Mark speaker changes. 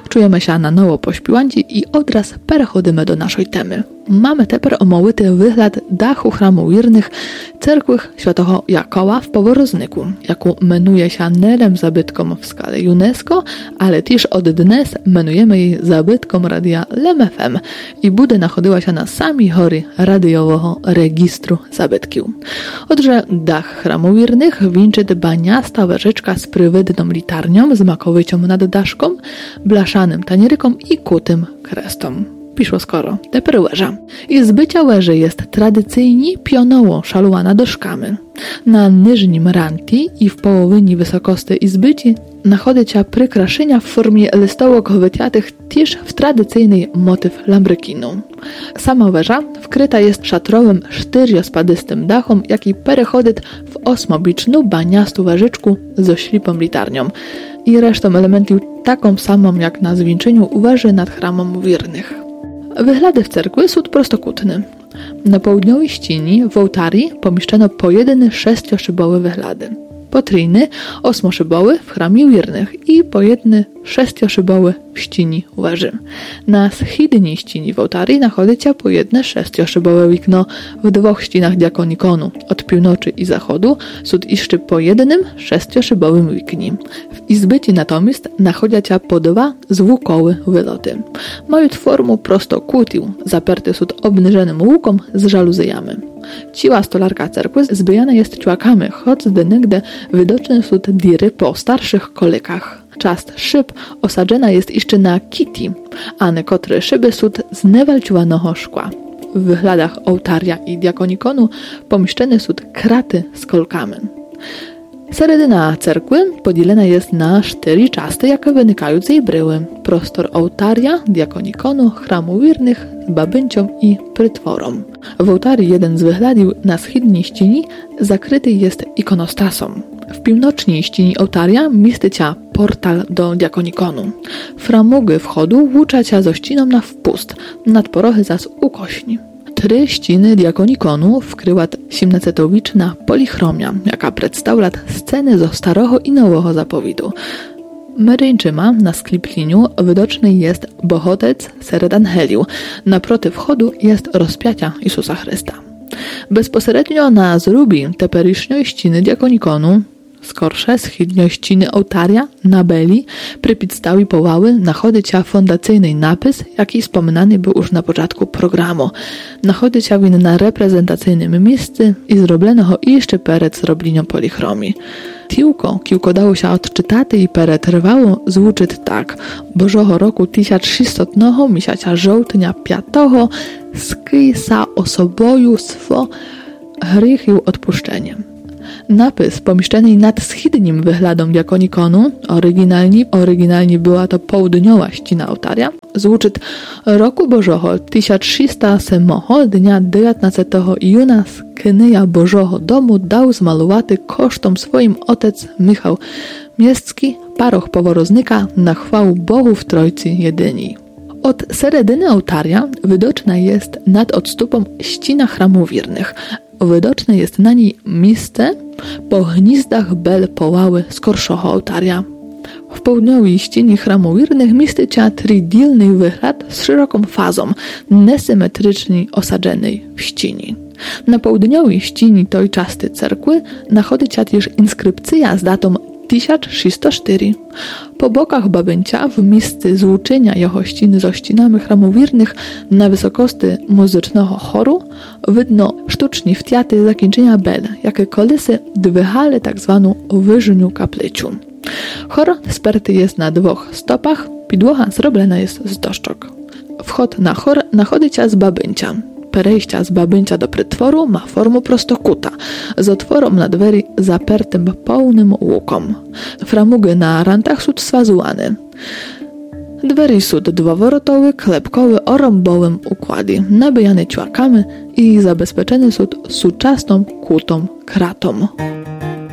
Speaker 1: Czujemy się na nowo pośpiłanci i odraz prechodzimy do naszej temy. Mamy teper omołyty wygląd dachu chramu wiernych cerkwy świętego Jakoła w Poworoznyku, jaką menuje się nelem zabytkom w skali UNESCO, ale też od dnes menujemy jej zabytkom radia LMFM i bude nachodziła się na sami hory radiowego registru zabytkiów. Odże dach chramu wiernych wieńczy baniasta wieżyczka z prywydną litarnią z makowycią nad daszką, blaszanym tanieryką i kutym krestom. Piszło skoro, teper łeża. I zbycia łeży jest tradycyjnie pionowo szaluwana doszkami. Na niżnim ranti i w połowinie wysokości izbyci nachodzi się przykraszenia w formie listołek wyciętych też w tradycyjny motyw lambrykinu. Sama wieża wkryta jest szatrowym czteryospadystym dachom, jaki przechodzi w osmobiczną baniastą wieżyczku z oślipą litarnią i resztą elementów taką samą jak na zwieńczeniu wieży nad chramem wiernych. Wyglądy w cerkwi są prostokutne. Na południowej ścianie w ołtarii pomieszczono po jeden sześcioszybowy wyglądy. Potrójny osmoszybowy w chramie wiernych i po jeden sześcioszybowy w ścianie wieży. Na wschodniej ścianie w ołtarii nachodzi się po jedne sześcioszybowe wikno w dwóch ścianach diakonikonu. Od północy i zachodu są jeszcze po jednym sześcioszybowym wiknie. W izbycie natomiast nachodzi się po dwa zwukowe wyloty. Mają formę prostokutił, zaperte są obniżonym łukom z żaluzyjami. Ciła stolarka cerkwy zbijana jest ciłakami, choć zdenegde widoczne są diry po starszych kolekach. Część szyb osadzona jest jeszcze na kiti, a niektóre szyby są z niewalciowanego szkła. W wyglądach ołtaria i diakonikonu pomieszczone są kraty z kolkami. Seredyna cerkwy podzielona jest na 4 części, jakie wynikają z jej bryły. Prostor ołtaria, diakonikonu, chramu wiernych z babyncią i prytworą. W ołtarii jeden z wyglądów na wschodniej ścianie zakryty jest ikonostasą. W północnej ścianie ołtaria mieści się portal do diakonikonu. Framugi wchodu włócza się ze ścianą na wpust, nad porochy zaś ukośni. 3 ściany diakonikonu wkryła 17-wieczna polichromia, jaka przedstawia sceny ze starego i nowego zapowidu. Myrejczyma na sklipliniu widoczny jest bohotec sered Angeliu. Naproty wchodu jest rozpiacia Jezusa Chrysta. Bezpośrednio na zrubi teperisznej ściany diakonikonu, skorsze wschodniej ściany ołtaria, na beli, przy podstawie powały nachodzi się fundacyjny napis, jaki wspominany był już na początku programu. Nachodzi się on na reprezentacyjnym miejscu i zrobionego jeszcze przed zrobieniem polichromii. Kiłko dało się odczytać i trwało złuczyć tak. Bożego roku 1600 miesiąca żołtnia 5 skisa osoboju swo hrychił odpuszczeniem. Napis pomieszczony nad wschodnim wyglądem diakonikonu, oryginalnie była to południowa ściana ołtaria, złuczyć roku Bożego 1607 dnia 19 juna z Kynyja Bożego domu dał zmalowaty kosztom swoim otec Michał Miecki, paroch Poworoznyka na chwałę Bogu w Trójcy Jedyni. Od seredyny ołtaria widoczna jest nad odstupem ściana chramu wiernych. Widoczne jest na niej miejsce po gnizdach bel połały skorszego ołtaria. W południowej ścianie chramu wiernych mieści się tridilny wygląd z szeroką fazą, nesymetrycznie osadzonej w ścianie. Na południowej ścianie tej części cerkwy nachodzi się też inskrypcja z datą 1604. Po bokach babyncia w miejscu złuczenia jego ściany ze ścianami chramu wiernych na wysokości muzycznego choru widno sztucznie wtięte zakończenia bel, jakie kolesy dwychale tak zwaną wyżniu kapliciu. Chor sperty jest na 2 stopach, podłoga zrobiona jest z doszczok. Wchód na chór nachodzi się z babyncia. Przejścia z babyncia do prytworu ma formę prostokuta, z otworem na drzwi zapertym pełnym łukom. Framugi na rantach są swazułane. Drzwi są dwuworotowe, klepkowe o rąbowym układzie, nabijane ćłakami i zabezpieczone są suczastą kutą kratą.